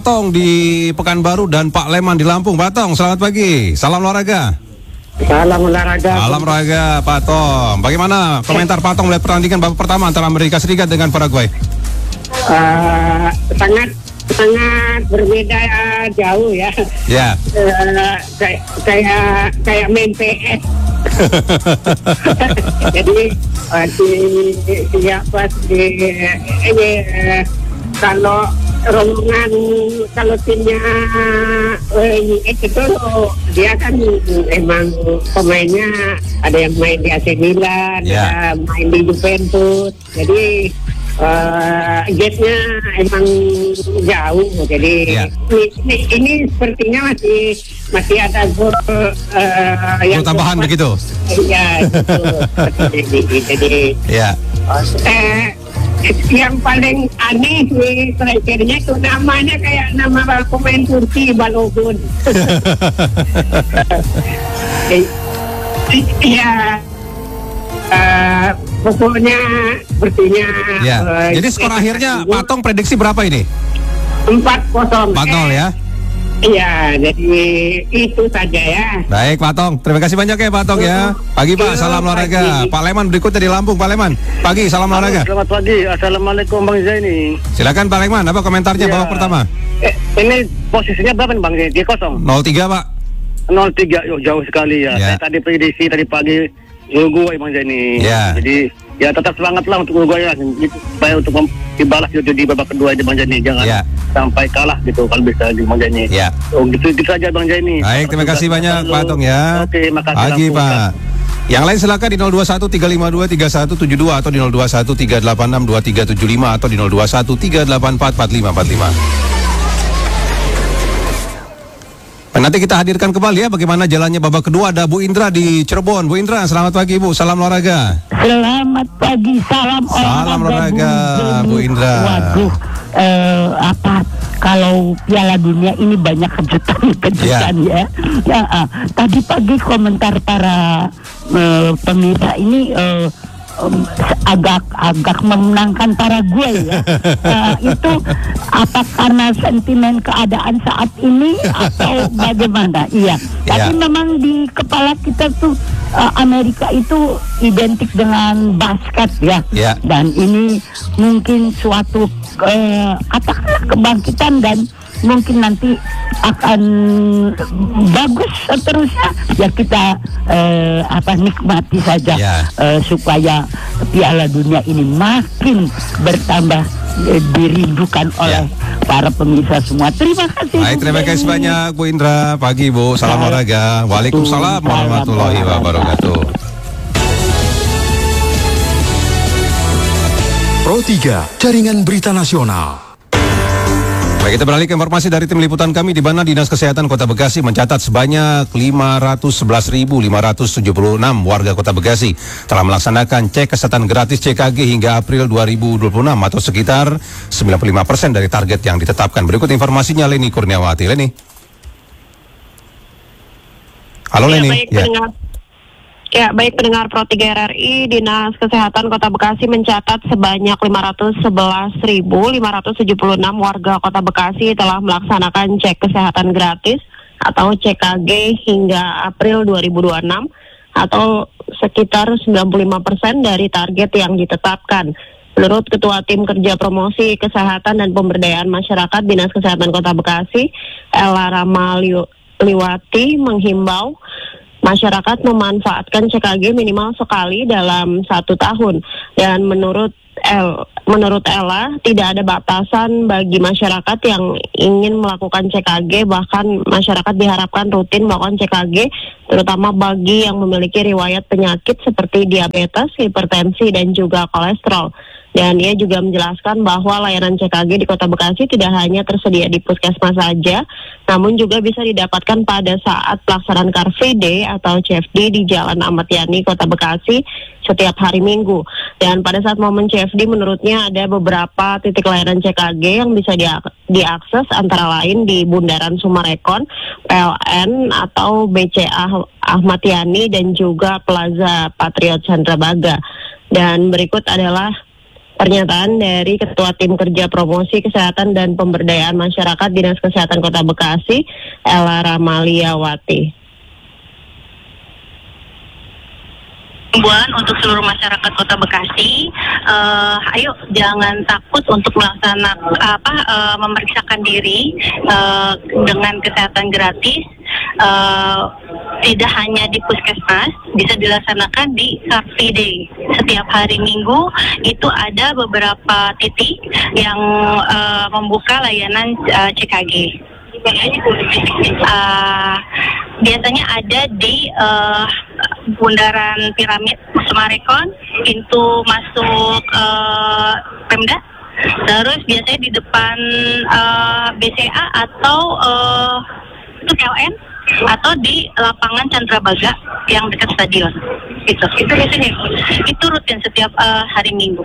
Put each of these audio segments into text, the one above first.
Tong di Pekanbaru dan Pak Leman di Lampung. Pak Tong, selamat pagi. Salam olahraga. Salam olahraga. Salam olahraga, Pak Tong. Bagaimana komentar Pak Tong melihat pertandingan babak pertama antara Amerika Serikat dengan Paraguay? Sangat berbeda jauh ya. Ya. Kayak main PS. Jadi kalau rombongan, kalau timnya US itu dia kan emang pemainnya ada yang main di AC Milan, ada main di Juventus. Jadi gate-nya emang jauh. Jadi ini sepertinya masih ada gol yang tambahan begitu. Iya, jadi yang paling aneh nih strikernya itu namanya kayak nama pemain Turki, Balogun. Iya. Pokoknya sepertinya. Jadi skor akhirnya Pak Tong prediksi berapa ini? 4-0. 4-0 ya. Iya, jadi itu saja ya. Baik Pak Tong, terima kasih banyak ya Pak Tong ya. Pagi Pak, salam olahraga. Pak Leman berikutnya di Lampung. Pak Leman, pagi, salam olahraga. Selamat pagi, assalamualaikum Bang Zaini. Silakan Pak Leman, apa komentarnya babak pertama? Ini posisinya berapa nih Bang Zaini? 3-0. 0-3 Pak. 0-3, jauh sekali ya. Saya tadi prediksi tadi pagi Uruguay Bang Zaini. Jadi ya tetap semangat lah untuk Uruguay lah, supaya untuk dibalas gitu di babak kedua di Bang Zaini, jangan sampai kalah gitu kalau bisa di Bang Zaini. Gitu saja Bang Zaini. Baik, terima kasih banyak Pak Tong ya. Oke, makasih. Pagi Pak. Yang lain silakan di 0213523172 atau di 0213862375 atau di 0213844545. Nanti kita hadirkan kembali ya bagaimana jalannya babak kedua. Ada Bu Indra di Cirebon. Bu Indra, selamat pagi Bu, salam olahraga. Selamat pagi, salam olahraga Bu Indra. Waduh, kalau Piala Dunia ini banyak kejutan ya. Tadi pagi komentar para pemirsa ini agak memenangkan Paraguay ya. Itu apa karena sentimen keadaan saat ini atau bagaimana? Tapi memang di kepala kita tuh Amerika itu identik dengan basket ya. Dan ini mungkin suatu katakanlah kebangkitan dan mungkin nanti akan bagus seterusnya ya. Kita nikmati saja supaya Piala Dunia ini makin bertambah dirindukan oleh para pemirsa semua. Terima kasih. Baik, terima kasih banyak Bu Indra. Pagi Bu, salam olahraga. Waalaikumsalam warahmatullahi wabarakatuh. Pro 3, Jaringan Berita Nasional. Baik, kita beralih ke informasi dari tim liputan kami, di mana Dinas Kesehatan Kota Bekasi mencatat sebanyak 511.576 warga Kota Bekasi telah melaksanakan cek kesehatan gratis CKG hingga April 2026 atau sekitar 95% dari target yang ditetapkan. Berikut informasinya Leni Kurniawati. Leni. Halo Leni. Baik pendengar Pro 3 RRI, Dinas Kesehatan Kota Bekasi mencatat sebanyak 511.576 warga Kota Bekasi telah melaksanakan cek kesehatan gratis atau CKG hingga April 2026 atau sekitar 95% dari target yang ditetapkan. Menurut Ketua Tim Kerja Promosi Kesehatan dan Pemberdayaan Masyarakat Dinas Kesehatan Kota Bekasi, Ella Ramaliwati menghimbau masyarakat memanfaatkan CKG minimal sekali dalam 1 tahun. Dan menurut Ella, tidak ada batasan bagi masyarakat yang ingin melakukan CKG, bahkan masyarakat diharapkan rutin melakukan CKG, terutama bagi yang memiliki riwayat penyakit seperti diabetes, hipertensi, dan juga kolesterol. Dan ia juga menjelaskan bahwa layanan CKG di Kota Bekasi tidak hanya tersedia di puskesmas saja, namun juga bisa didapatkan pada saat pelaksanaan Car Free Day atau CFD di Jalan Ahmad Yani, Kota Bekasi setiap hari Minggu. Dan pada saat momen CFD menurutnya ada beberapa titik layanan CKG yang bisa diakses, antara lain di Bundaran Sumarekon, PLN atau BCA Ahmad Yani, dan juga Plaza Patriot Chandrabaga. Dan berikut adalah Pernyataan dari Ketua Tim Kerja Promosi Kesehatan dan Pemberdayaan Masyarakat Dinas Kesehatan Kota Bekasi, Ella Ramaliawati. Himbauan untuk seluruh masyarakat Kota Bekasi, ayo jangan takut untuk melaksanakan memeriksakan diri dengan kesehatan gratis. Tidak hanya di puskesmas, bisa dilaksanakan di Car Free Day. Setiap hari Minggu itu ada beberapa titik yang membuka layanan CKG. Biasanya ada di Bundaran Piramid Sumarekon, pintu masuk Pemda. Terus biasanya di depan BCA atau itu KLN, atau di lapangan Candrabaga yang dekat stadion. Itu biasanya. Itu rutin setiap hari Minggu.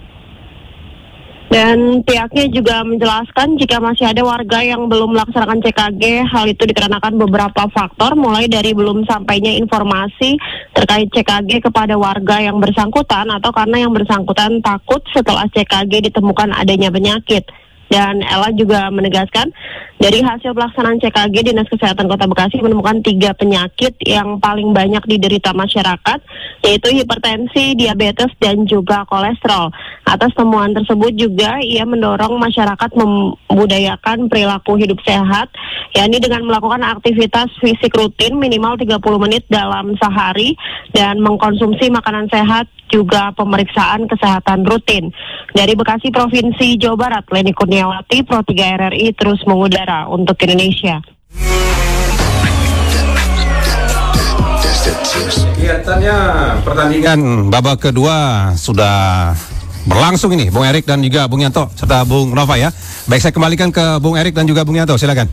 Dan pihaknya juga menjelaskan jika masih ada warga yang belum melaksanakan CKG, hal itu dikarenakan beberapa faktor, mulai dari belum sampainya informasi terkait CKG kepada warga yang bersangkutan, atau karena yang bersangkutan takut setelah CKG ditemukan adanya penyakit. Dan Ella juga menegaskan, dari hasil pelaksanaan CKG, Dinas Kesehatan Kota Bekasi menemukan 3 penyakit yang paling banyak diderita masyarakat, yaitu hipertensi, diabetes, dan juga kolesterol. Atas temuan tersebut juga ia mendorong masyarakat membudayakan perilaku hidup sehat, yakni dengan melakukan aktivitas fisik rutin minimal 30 menit dalam sehari, dan mengkonsumsi makanan sehat, juga pemeriksaan kesehatan rutin. Dari Bekasi, Provinsi Jawa Barat, Leni Kurniawati, Pro 3 RRI terus mengudara untuk Indonesia. Kelihatannya pertandingan babak kedua sudah berlangsung ini, Bung Erik dan juga Bung Yanto serta Bung Nova ya. Baik, saya kembalikan ke Bung Erik dan juga Bung Yanto, silakan.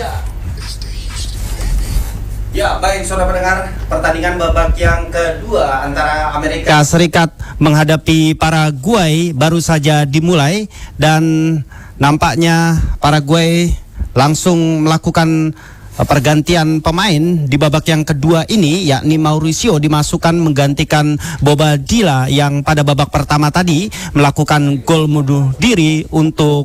Ya, baik saudara pendengar, pertandingan babak yang kedua antara Amerika Serikat menghadapi Paraguay baru saja dimulai, dan nampaknya Paraguay langsung melakukan pergantian pemain di babak yang kedua ini, yakni Mauricio dimasukkan menggantikan Bobadilla yang pada babak pertama tadi melakukan gol bunuh diri untuk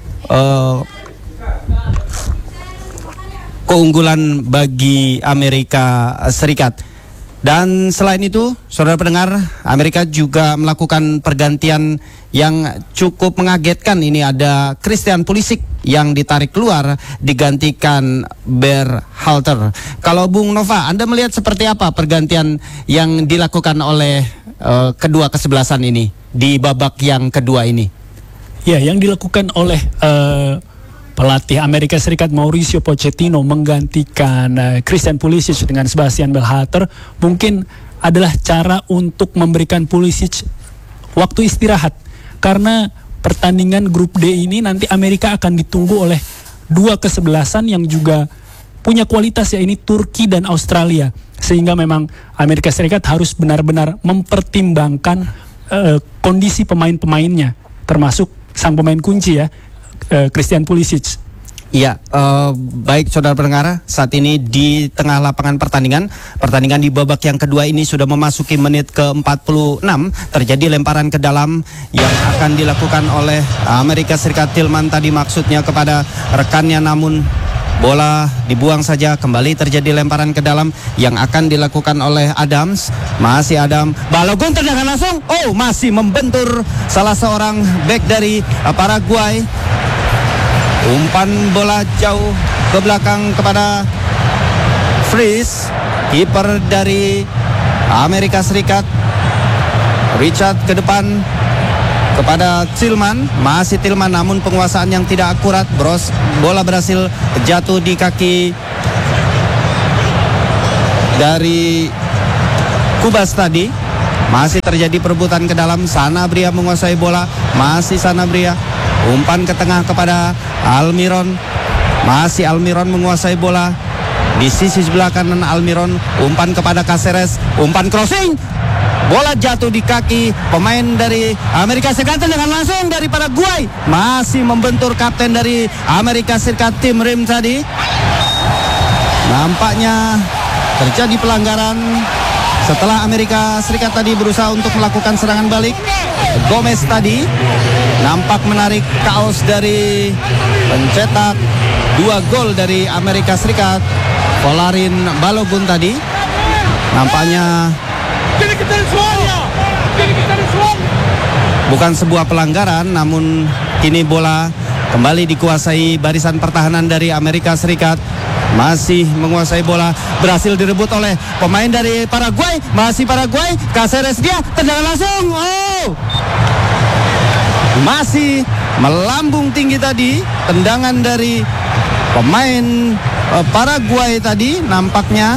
keunggulan bagi Amerika Serikat. Dan selain itu, saudara pendengar, Amerika juga melakukan pergantian yang cukup mengagetkan. Ini ada Christian Pulisic yang ditarik keluar digantikan Berhalter. Kalau Bung Nova, Anda melihat seperti apa pergantian yang dilakukan oleh kedua kesebelasan ini di babak yang kedua ini? Ya, yang dilakukan oleh pelatih Amerika Serikat Mauricio Pochettino menggantikan Christian Pulisic dengan Sebastian Berhalter mungkin adalah cara untuk memberikan Pulisic waktu istirahat, karena pertandingan grup D ini nanti Amerika akan ditunggu oleh 2 kesebelasan yang juga punya kualitas, ya ini Turki dan Australia, sehingga memang Amerika Serikat harus benar-benar mempertimbangkan kondisi pemain-pemainnya, termasuk sang pemain kunci ya, Christian Pulisic. Ya, baik saudara pendengar, saat ini di tengah lapangan pertandingan di babak yang kedua ini sudah memasuki menit ke-46, terjadi lemparan ke dalam yang akan dilakukan oleh Amerika Serikat. Tillman tadi maksudnya kepada rekannya, namun bola dibuang saja. Kembali terjadi lemparan ke dalam yang akan dilakukan oleh Adams. Masih Adam, Balogun tendangan langsung, masih membentur salah seorang bek dari Paraguay. Umpan bola jauh ke belakang kepada Fries, kiper dari Amerika Serikat. Richard ke depan kepada Tillman, masih Tillman, namun penguasaan yang tidak akurat. Bola berhasil jatuh di kaki dari Kubas tadi. Masih terjadi perebutan ke dalam. Sanabria menguasai bola, masih Sanabria. Umpan ke tengah kepada Almiron, masih Almiron menguasai bola di sisi sebelah kanan. Almiron umpan kepada Caceres, umpan crossing, bola jatuh di kaki pemain dari Amerika Serikat dengan langsung dari Paraguay, masih membentur kapten dari Amerika Serikat Tim Rim tadi. Nampaknya terjadi pelanggaran Setelah Amerika Serikat tadi berusaha untuk melakukan serangan balik, Gomez tadi nampak menarik kaos dari pencetak 2 gol dari Amerika Serikat, Folarin Balogun tadi. Nampaknya bukan sebuah pelanggaran, namun kini bola kembali dikuasai barisan pertahanan dari Amerika Serikat. Masih menguasai bola, berhasil direbut oleh pemain dari Paraguay. Masih Paraguay, Caceres dia tendangan langsung. Masih melambung tinggi tadi tendangan dari pemain Paraguay tadi. Nampaknya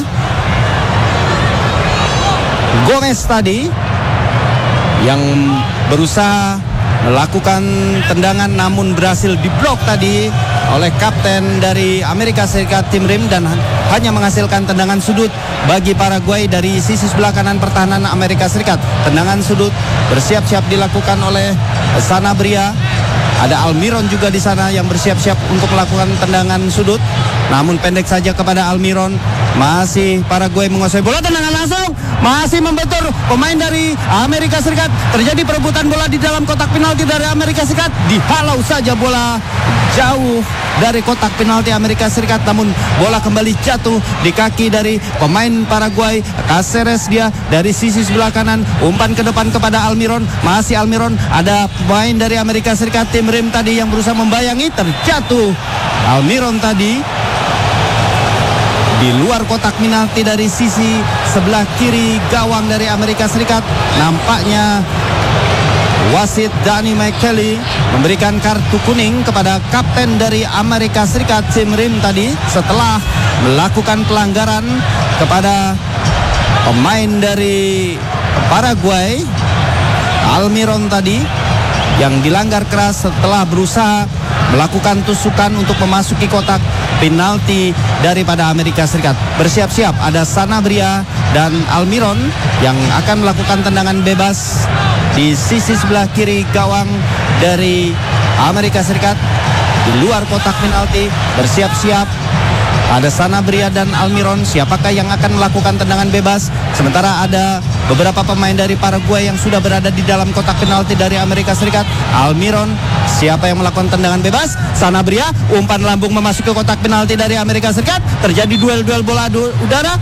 Gomez tadi yang berusaha melakukan tendangan namun berhasil diblok tadi oleh kapten dari Amerika Serikat Tim Rim dan hanya menghasilkan tendangan sudut bagi Paraguay dari sisi sebelah kanan pertahanan Amerika Serikat. Tendangan sudut bersiap-siap dilakukan oleh Sanabria. Ada Almiron juga di sana yang bersiap-siap untuk melakukan tendangan sudut, namun pendek saja kepada Almiron. Masih Paraguay menguasai bola, tendangan langsung, masih membentur pemain dari Amerika Serikat. Terjadi perebutan bola di dalam kotak penalti dari Amerika Serikat. Dihalau saja bola jauh dari kotak penalti Amerika Serikat, namun bola kembali jatuh di kaki dari pemain Paraguay. Caceres dia dari sisi sebelah kanan, umpan ke depan kepada Almiron. Masih Almiron, ada pemain dari Amerika Serikat Tim Rim tadi yang berusaha membayangi, terjatuh Almiron tadi di luar kotak penalti dari sisi sebelah kiri gawang dari Amerika Serikat. Nampaknya wasit Danny McKelly memberikan kartu kuning kepada kapten dari Amerika Serikat Tim Rim tadi setelah melakukan pelanggaran kepada pemain dari Paraguay, Almiron tadi, yang dilanggar keras setelah berusaha melakukan tusukan untuk memasuki kotak penalti daripada Amerika Serikat. Bersiap-siap ada Sanabria dan Almiron yang akan melakukan tendangan bebas di sisi sebelah kiri gawang dari Amerika Serikat di luar kotak penalti. Bersiap-siap ada Sanabria dan Almiron. Siapakah yang akan melakukan tendangan bebas? Sementara ada beberapa pemain dari Paraguay yang sudah berada di dalam kotak penalti dari Amerika Serikat. Almiron, siapa yang melakukan tendangan bebas? Sanabria, umpan lambung memasuki kotak penalti dari Amerika Serikat. Terjadi duel-duel bola udara.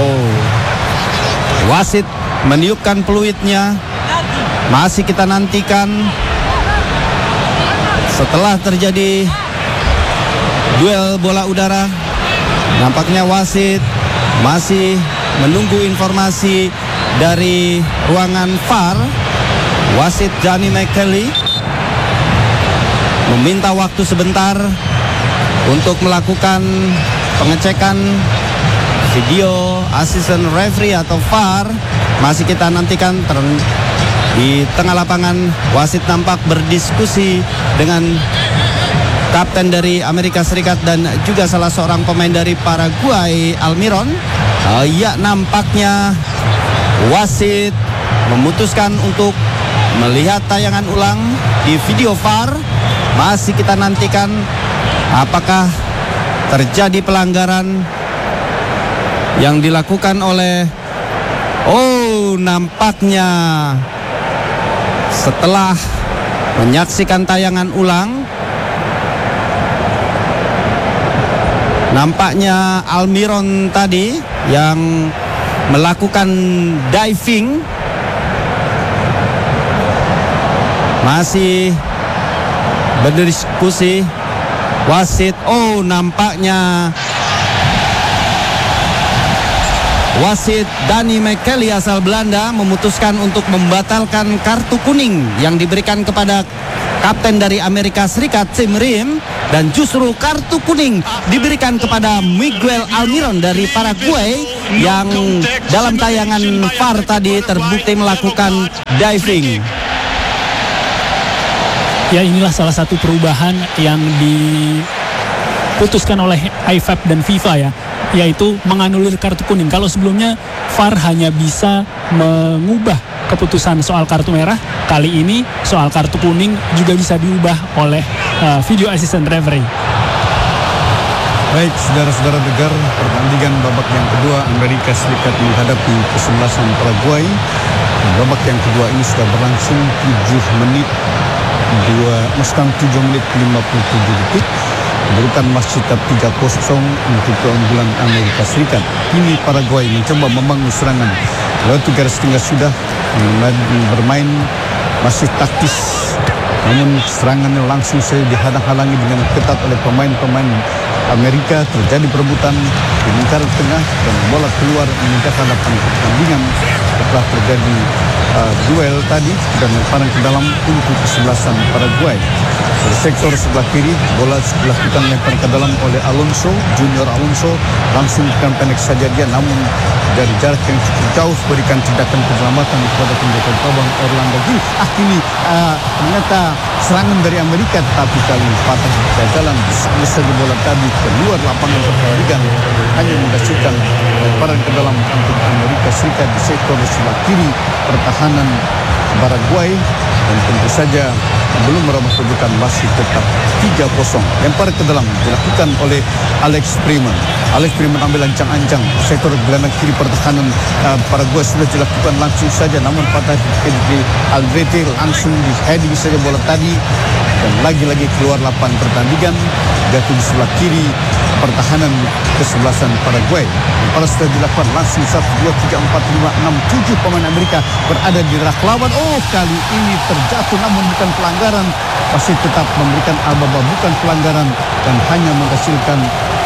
Wasit meniupkan peluitnya. Masih kita nantikan setelah terjadi duel bola udara. Nampaknya wasit masih menunggu informasi dari ruangan VAR. Wasit Danny McKelly meminta waktu sebentar untuk melakukan pengecekan video asisten referee atau VAR. Masih kita nantikan. Di tengah lapangan wasit nampak berdiskusi dengan kapten dari Amerika Serikat dan juga salah seorang pemain dari Paraguay, Almiron. Ya, nampaknya wasit memutuskan untuk melihat tayangan ulang di video VAR. Masih kita nantikan apakah terjadi pelanggaran yang dilakukan oleh nampaknya setelah menyaksikan tayangan ulang, nampaknya Almiron tadi yang melakukan diving masih berdiskusi. Wasit, nampaknya wasit Danny McKelly asal Belanda memutuskan untuk membatalkan kartu kuning yang diberikan kepada kapten dari Amerika Serikat Tim Rim, dan justru kartu kuning diberikan kepada Miguel Almiron dari Paraguay yang dalam tayangan VAR tadi terbukti melakukan diving. Ya, inilah salah satu perubahan yang diputuskan oleh IFAB dan FIFA ya, yaitu menganulir kartu kuning. Kalau sebelumnya VAR hanya bisa mengubah keputusan soal kartu merah, kali ini soal kartu kuning juga bisa diubah oleh video assistant referee. Baik, saudara-saudara dengar, pertandingan babak yang kedua Amerika Serikat menghadapi kesebelasan Paraguay. Babak yang kedua ini sudah berlangsung 7 menit 57 menit 57 detik. Kedudukan masih tetap 3-0 untuk keunggulan Amerika Serikat. Kini Paraguay mencoba membangun serangan lewat garis tengah sudah bermain masih taktis. Namun serangannya langsung saja dihadang-halangi dengan ketat oleh pemain-pemain Amerika. Terjadi perebutan di lingkaran tengah dan bola keluar meninggalkan lapangan pertandingan setelah terjadi duel tadi dan lemparan ke dalam untuk kesebelasan Paraguay. Dari sektor sebelah kiri, bola dilakukan lemparan ke dalam oleh Alonso, Junior Alonso, langsung pendek saja dia, namun dari jarak yang cukup jauh berikan tindakan penyelamatan kepada penjaga gawang Orlando Gil. Kini ternyata serangan dari Amerika, tetapi kali ini patah di jalan bisa bola tadi keluar lapangan pertandingan, hanya menghasilkan lemparan ke dalam untuk Amerika Serikat di sektor sebelah kiri pertahanan Paraguay, dan tentu saja belum merambah kedudukan masih tetap 3-0. Lempar ke dalam dilakukan oleh Alex Freeman. Alex Freeman ambil ancang-ancang sektor gelandang kiri pertahanan Paraguay sudah dilakukan langsung saja, namun patah di Aldrete langsung di heading saja bola tadi dan lagi-lagi keluar lapangan pertandingan. Jatuh di sebelah kiri pertahanan kesebelasan Paraguay. Lemparan sudah dilakukan langsung 1, 2, 3, 4, 5, 6, 7 pemain Amerika berada di rak lawan. Kali ini terjatuh namun bukan pelanggaran, masih tetap memberikan aba-aba bukan pelanggaran dan hanya menghasilkan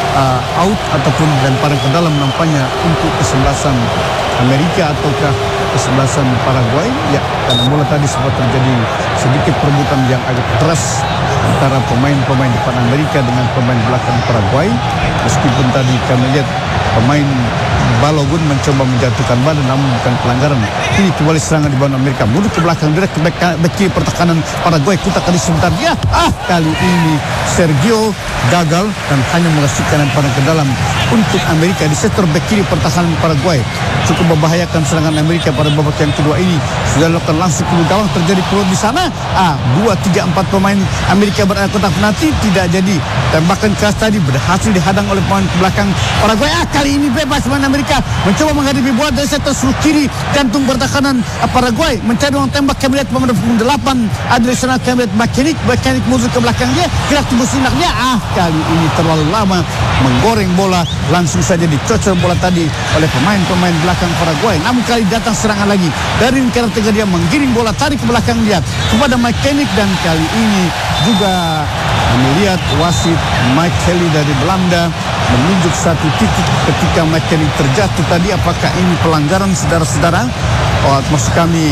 out ataupun lemparan ke dalam nampaknya untuk kesebelasan Amerika ataukah kesebelasan Paraguay. Ya, karena bola tadi sempat terjadi sedikit perebutan yang agak keras antara pemain-pemain depan Amerika dengan pemain belakang Paraguay. Meskipun tadi kami lihat pemain Balogun mencoba menjatuhkan badan namun bukan pelanggaran. Ini kembali serangan di bawah Amerika, mundur ke belakang direct ke back kiri pertahanan Paraguay. Kutak tadi sebentar dia. Kali ini Sergio gagal dan hanya menghasilkan lemparan ke dalam untuk Amerika di sektor back kiri pertahanan Paraguay. Cukup membahayakan serangan Amerika pada babak yang kedua ini. Sudah dilakukan langsung ke gawang, terjadi peluang di sana. 2, 3, 4 pemain Amerika berada kotak penalti, tidak jadi. Tembakan keras tadi berhasil dihadang oleh pemain belakang Paraguay. Kali ini bebas pemain Amerika mencoba menghadapi bola dari sektor sebelah kiri jantung pertahanan Paraguay, mencari ruang tembak. Kami lihat pemain 8 ada di sana. Kami lihat mekanik musuh ke belakang dia, gerak tubuh sinaknya. Kali ini terlalu lama menggoreng bola, langsung saja dicocol bola tadi oleh pemain-pemain belakang Paraguay. Namun kali datang serangan lagi dari lingkaran tengah, dia menggiring bola tarik ke belakang dia kepada mekanik, dan kali ini juga melihat wasit Mike Kelly dari Belanda menunjuk satu titik ketika mekanik terjatuh tadi. Apakah ini pelanggaran, saudara-saudara? Maksud kami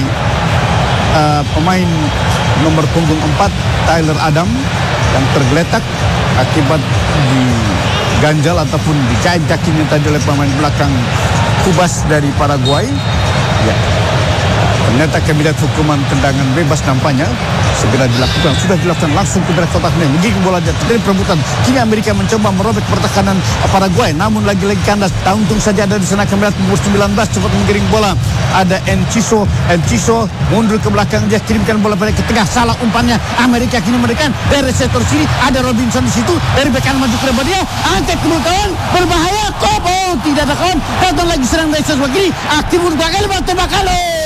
pemain nomor punggung 4 Tyler Adam yang tergeletak akibat diganjal ataupun dijahit kakinya tadi oleh pemain belakang Kubas dari Paraguay. Ya, ternyata kabinet hukuman tendangan bebas nampaknya segera dilakukan, sudah dilakukan langsung ke dalam kotaknya, menggiring bola terjadi perebutan. Kini Amerika mencoba merobek pertahanan Paraguay, namun lagi-lagi kandas. Untung saja ada di sana kabinet nomor 19 cepat menggiring bola. Ada Enciso mundur ke belakang, dia kirimkan bola pada ke tengah, salah umpannya. Amerika kini memberikan dari sektor sini, ada Robinson di situ, dari bek kanan maju ke depan dia, angkat ke kawan, berbahaya, tidak ada kawan, datang lagi serang dari sebelah kiri, Timur Bakal tembakan.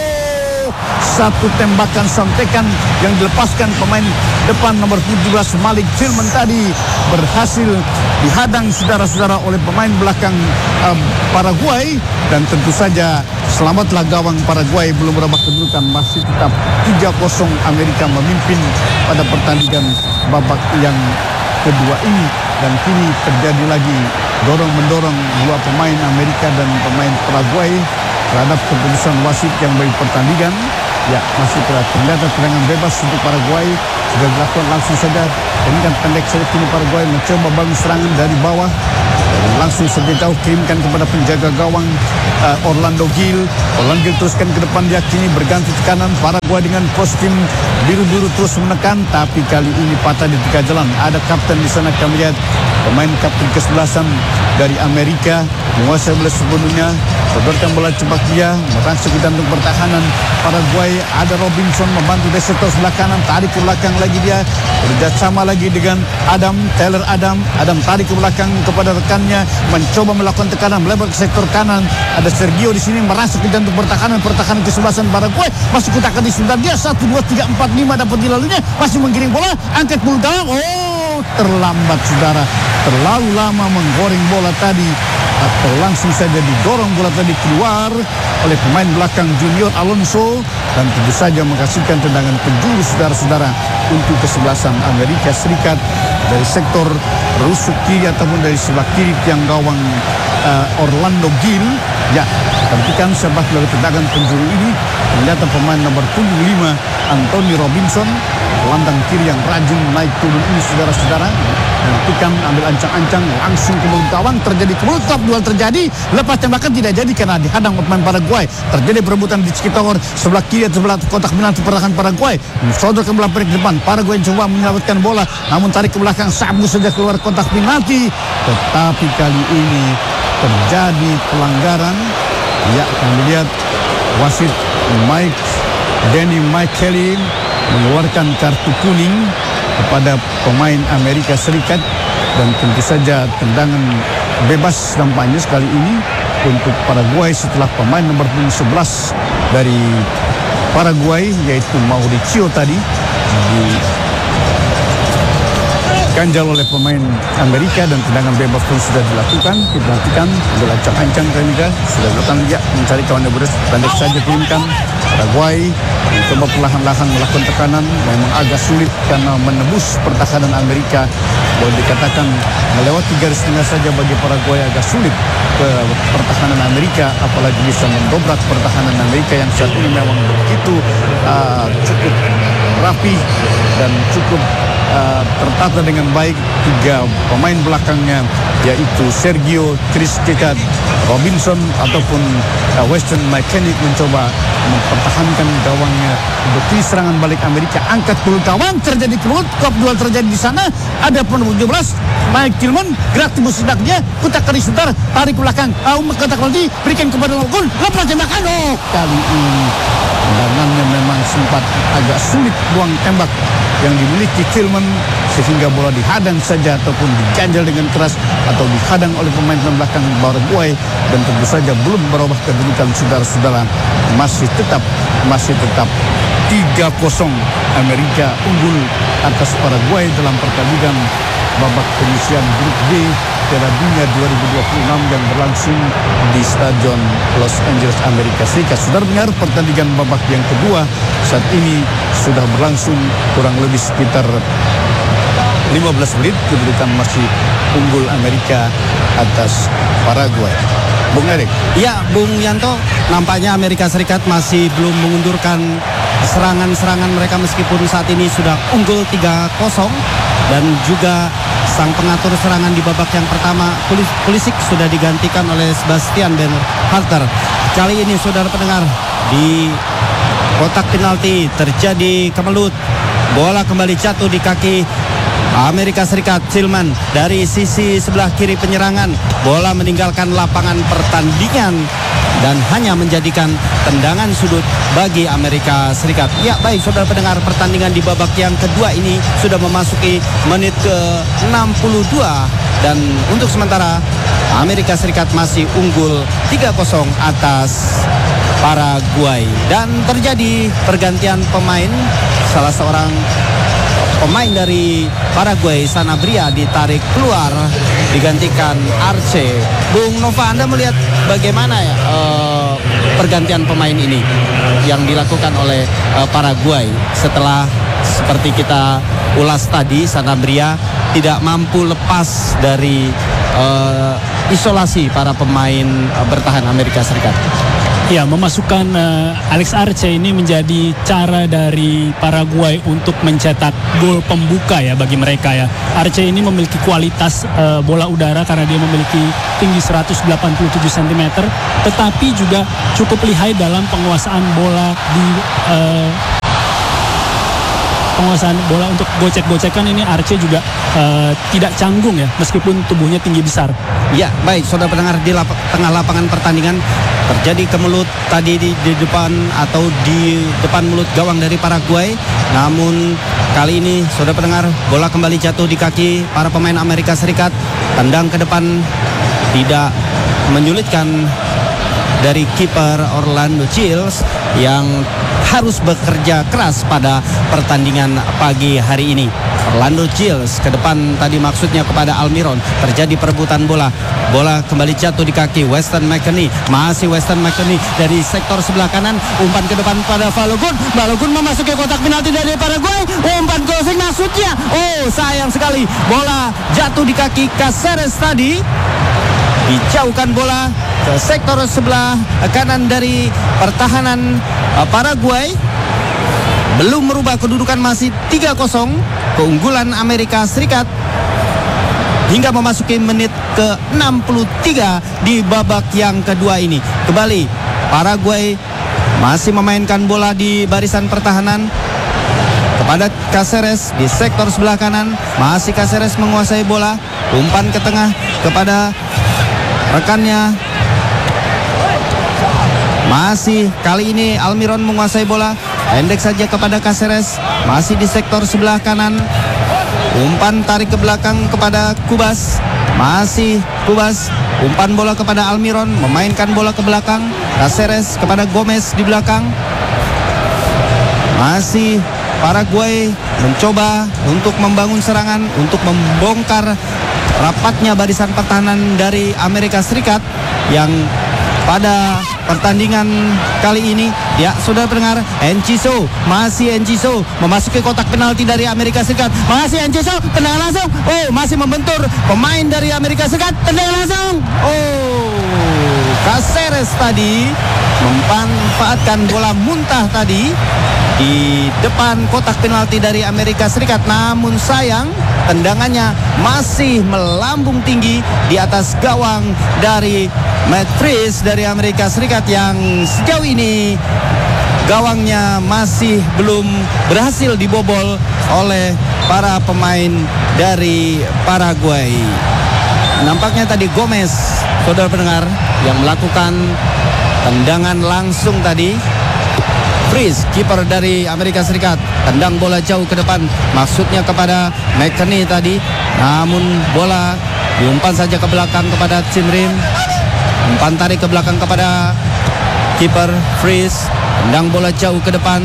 Satu tembakan sontekan yang dilepaskan pemain depan nomor 17 Malik Firman tadi berhasil dihadang, saudara-saudara, oleh pemain belakang Paraguay, dan tentu saja selamatlah gawang Paraguay. Belum merambah kedudukan, masih tetap 3-0 Amerika memimpin pada pertandingan babak yang kedua ini. Dan kini terjadi lagi dorong-mendorong dua pemain Amerika dan pemain Paraguay terhadap keputusan wasit yang bagi pertandingan. Ya, masih terlihat tendangan bebas untuk Paraguay sudah dilakukan langsung saja. Tendangan pendek saja kini Paraguay mencoba bangun serangan dari bawah. Langsung saja jauh kirimkan kepada penjaga gawang Orlando Gil. Orlando Gil teruskan ke depan, dia kini berganti ke kanan. Paraguay dengan kostum biru-biru terus menekan, tapi kali ini patah di tengah jalan. Ada kapten di sana, kami lihat pemain kapten ke-11 dari Amerika menguasai bola sebelumnya. Sodorkan bola cepat dia merangsak ke jantung pertahanan Paraguay. Ada Robinson membantu dari sektor sebelah kanan, tarik ke belakang lagi dia, kerjasama lagi dengan Taylor Adam tarik ke belakang kepada rekannya, mencoba melakukan tekanan melebar ke sektor kanan. Ada Sergio di sini merangsak ke jantung pertahanan kesebelasan Paraguay, masih kutakan di sebentar dia 1, 2, 3, 4, 5 dapat dilaluinya, masih menggiring bola, angkat bola dalam. Terlambat saudara, terlalu lama menggoreng bola tadi, atau langsung saja didorong bola tadi keluar oleh pemain belakang Junior Alonso, dan tentu saja menghasilkan tendangan penjuru saudara-saudara untuk kesebelasan Amerika Serikat dari sektor rusuk kiri ataupun dari sebelah kiri tiang gawang Orlando Gil. Ya, perhatikan sebab dari tendangan penjuru ini ternyata pemain nomor 75 Anthony Robinson, gelandang kiri yang rajin naik turun ini saudara-saudara. Perhatikan ambil ancang-ancang langsung ke mulut gawang, terjadi kemulut, duel terjadi, lepas tembakan tidak jadi karena dihadang pemain Paraguay. Terjadi perebutan di sekitar sebelah kiri atau sebelah kotak penalti pertahanan Paraguay. Sodor ke belah perik depan, Paraguay coba menyelamatkan bola, namun tarik ke belakang, sabu saja keluar kotak penalti. Tetapi kali ini terjadi pelanggaran. Ya, kami lihat wasit Danny Kelly mengeluarkan kartu kuning kepada pemain Amerika Serikat, dan tentu saja tendangan bebas nampaknya sekali ini untuk Paraguay setelah pemain nomor 11 dari Paraguay yaitu Mauricio tadi diganjal oleh pemain Amerika, dan tendangan bebas pun sudah dilakukan. Kita perhatikan bola ancang-ancang Remida sudah datang dia mencari kawan yang beres, pendek saja kirimkan. Paraguay mencoba perlahan-lahan melakukan tekanan, memang agak sulit karena menembus pertahanan Amerika. Boleh dikatakan melewati garis tengah saja bagi Paraguay agak sulit ke pertahanan Amerika, apalagi bisa mendobrak pertahanan Amerika yang saat ini memang begitu cukup rapi dan cukup tertata dengan baik. Tiga pemain belakangnya yaitu Sergio, Cristian Robinson ataupun Weston McKennitt mencoba mempertahankan gawangnya untuk serangan balik Amerika. Angkat keluar gawang, terjadi keluar, kop duel terjadi di sana. Ada penuh 17 Mike Tillman gerak tembus sedaknya, putar kali sebentar, tarik ke belakang, kotak penalti, berikan kepada Logun, lepas tembakan. Kali ini tendangannya memang sempat agak sulit buang tembak yang dimiliki Tillman, sehingga bola dihadang saja ataupun diganjal dengan keras atau dihadang oleh pemain belakang Paraguay, dan tentu saja belum berubah kedudukan saudara-saudara. Masih tetap 3-0 Amerika unggul atas Paraguay dalam pertandingan babak penyisihan grup D Piala Dunia 2026 yang berlangsung di Stadion Los Angeles, Amerika Serikat. Saudara dengar, pertandingan babak yang kedua saat ini sudah berlangsung kurang lebih sekitar 15 menit. Kedudukan masih unggul Amerika atas Paraguay. Bung Erik. Ya, Bung Yanto, nampaknya Amerika Serikat masih belum mengundurkan serangan-serangan mereka meskipun saat ini sudah unggul 3-0, dan juga sang pengatur serangan di babak yang pertama Pulisic sudah digantikan oleh Sebastian Berhalter. Kali ini saudara pendengar, di kotak penalti terjadi kemelut, bola kembali jatuh di kaki Amerika Serikat. Tillman dari sisi sebelah kiri penyerangan, bola meninggalkan lapangan pertandingan dan hanya menjadikan tendangan sudut bagi Amerika Serikat. Ya, baik saudara pendengar, pertandingan di babak yang kedua ini sudah memasuki menit ke-62, dan untuk sementara Amerika Serikat masih unggul 3-0 atas Paraguay. Dan terjadi pergantian pemain, salah seorang pemain dari Paraguay, Sanabria, ditarik keluar, digantikan Arce. Bung Nova, Anda melihat bagaimana ya pergantian pemain ini yang dilakukan oleh Paraguay setelah seperti kita ulas tadi, Sanabria tidak mampu lepas dari isolasi para pemain bertahan Amerika Serikat? Ya, memasukkan Alex Arce ini menjadi cara dari Paraguay untuk mencetak gol pembuka ya bagi mereka ya. Arce ini memiliki kualitas bola udara karena dia memiliki tinggi 187 cm, tetapi juga cukup lihai dalam penguasaan bola di penguasaan bola untuk gocek-gocekan ini Arce juga tidak canggung ya, meskipun tubuhnya tinggi besar. Ya, baik saudara pendengar, di tengah lapangan pertandingan terjadi kemelut tadi di depan atau di depan mulut gawang dari Paraguay. Namun kali ini saudara pendengar, bola kembali jatuh di kaki para pemain Amerika Serikat. Tendang ke depan tidak menyulitkan dari kiper Orlando Childs yang harus bekerja keras pada pertandingan pagi hari ini. Orlando Childs ke depan tadi maksudnya kepada Almiron. Terjadi perebutan bola. Bola kembali jatuh di kaki Weston McKennie. Masih Weston McKennie dari sektor sebelah kanan. Umpan ke depan pada Balogun. Balogun memasuki kotak penalti dari Paraguay. Umpan crossing maksudnya. Oh, sayang sekali. Bola jatuh di kaki Caceres tadi. Dijauhkan bola ke sektor sebelah kanan dari pertahanan Paraguay. Belum merubah kedudukan, masih 3-0 keunggulan Amerika Serikat hingga memasuki menit ke-63 di babak yang kedua ini. Kembali Paraguay masih memainkan bola di barisan pertahanan kepada Caceres di sektor sebelah kanan. Masih Caceres menguasai bola. Umpan ke tengah kepada rekannya. Masih kali ini Almiron menguasai bola. Pendek saja kepada Caceres. Masih di sektor sebelah kanan. Umpan tarik ke belakang kepada Kubas. Masih Kubas. Umpan bola kepada Almiron. Memainkan bola ke belakang. Caceres kepada Gomez di belakang. Masih Paraguay mencoba untuk membangun serangan, untuk membongkar rapatnya barisan pertahanan dari Amerika Serikat yang pada pertandingan kali ini, ya saudara pendengar, Enciso, masih Enciso memasuki kotak penalti dari Amerika Serikat. Masih Enciso, tendangan langsung. Oh, masih membentur pemain dari Amerika Serikat. Tendangan langsung. Oh, Caceres tadi memanfaatkan bola muntah tadi di depan kotak penalti dari Amerika Serikat. Namun sayang, tendangannya masih melambung tinggi di atas gawang dari Matt Freese dari Amerika Serikat yang sejauh ini gawangnya masih belum berhasil dibobol oleh para pemain dari Paraguay. Nampaknya tadi Gomez, saudara pendengar, yang melakukan tendangan langsung tadi. Freese, kiper dari Amerika Serikat, tendang bola jauh ke depan, maksudnya kepada McKennie tadi. Namun bola diumpan saja ke belakang kepada Cimrim. Umpan tarik ke belakang kepada kiper Freese, tendang bola jauh ke depan.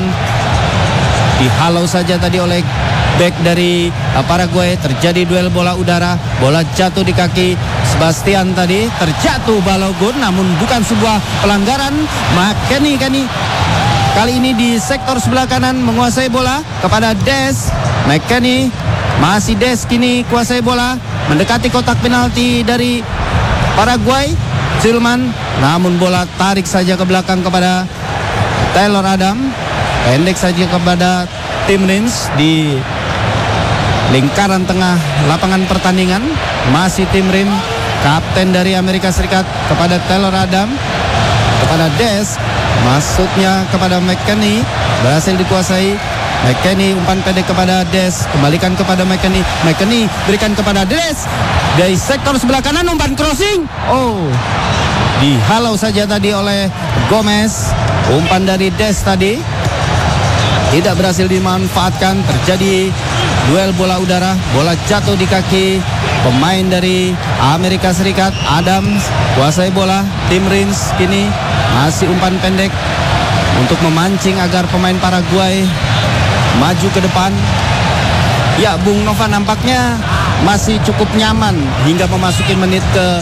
Dihalau saja tadi oleh back dari Paraguay. Terjadi duel bola udara. Bola jatuh di kaki Sebastian tadi. Terjatuh Balogun, namun bukan sebuah pelanggaran. McKennie kali ini di sektor sebelah kanan menguasai bola kepada Des. McKennie, masih Des kini kuasai bola, mendekati kotak penalti dari Paraguay. Silman, namun bola tarik saja ke belakang kepada Taylor Adam. Pendek saja kepada Tim Rins di lingkaran tengah lapangan pertandingan. Masih Tim Rim, kapten dari Amerika Serikat, kepada Taylor Adam, kepada Des. Masuknya kepada McKennie, berhasil dikuasai. McKennie, umpan pendek kepada Des, kembalikan kepada McKennie. McKennie berikan kepada Des dari sektor sebelah kanan, umpan crossing. Oh, dihalau saja tadi oleh Gomez. Umpan dari Des tadi tidak berhasil dimanfaatkan. Terjadi duel bola udara. Bola jatuh di kaki pemain dari Amerika Serikat. Adams kuasai bola. Tim Rins kini masih umpan pendek untuk memancing agar pemain Paraguay maju ke depan. Ya, Bung Nova, nampaknya masih cukup nyaman hingga memasuki menit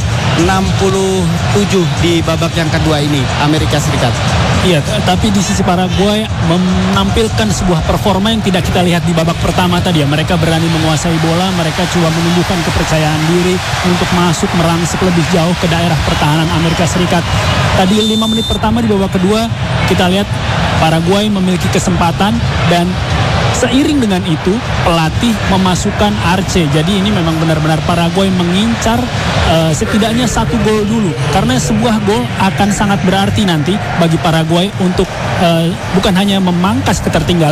ke-67 di babak yang kedua ini Amerika Serikat. Iya, tapi di sisi Paraguay menampilkan sebuah performa yang tidak kita lihat di babak pertama tadi ya. Mereka berani menguasai bola, mereka coba menumbuhkan kepercayaan diri untuk masuk merangsek lebih jauh ke daerah pertahanan Amerika Serikat. Tadi 5 menit pertama di babak kedua kita lihat Paraguay memiliki kesempatan, dan seiring dengan itu pelatih memasukkan Arce. Jadi ini memang benar-benar Paraguay mengincar setidaknya 1 gol dulu, karena sebuah gol akan sangat berarti nanti bagi Paraguay untuk bukan hanya memangkas ketertinggalan